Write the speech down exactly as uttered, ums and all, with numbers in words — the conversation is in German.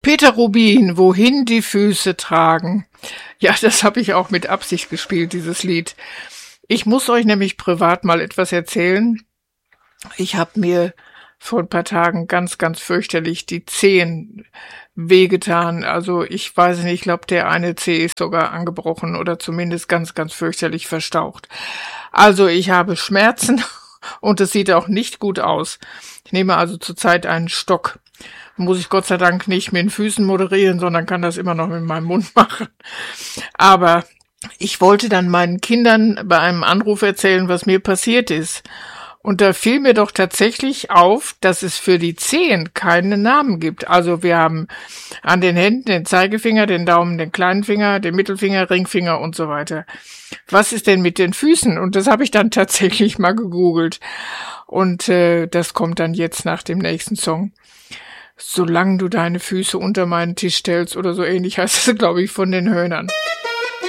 Peter Rubin, wohin die Füße tragen. Ja, das habe ich auch mit Absicht gespielt, dieses Lied. Ich muss euch nämlich privat mal etwas erzählen. Ich habe mir vor ein paar Tagen ganz, ganz fürchterlich die Zehen wehgetan. Also ich weiß nicht, ich glaube, der eine Zeh ist sogar angebrochen oder zumindest ganz, ganz fürchterlich verstaucht. Also ich habe Schmerzen und es sieht auch nicht gut aus. Ich nehme also zurzeit einen Stock. Muss ich Gott sei Dank nicht mit den Füßen moderieren, sondern kann das immer noch mit meinem Mund machen. Aber ich wollte dann meinen Kindern bei einem Anruf erzählen, was mir passiert ist. Und da fiel mir doch tatsächlich auf, dass es für die Zehen keinen Namen gibt. Also wir haben an den Händen den Zeigefinger, den Daumen, den kleinen Finger, den Mittelfinger, Ringfinger und so weiter. Was ist denn mit den Füßen? Und das habe ich dann tatsächlich mal gegoogelt. Und äh, das kommt dann jetzt nach dem nächsten Song. Solange du deine Füße unter meinen Tisch stellst oder so ähnlich heißt es, glaube ich, von den Höhnern.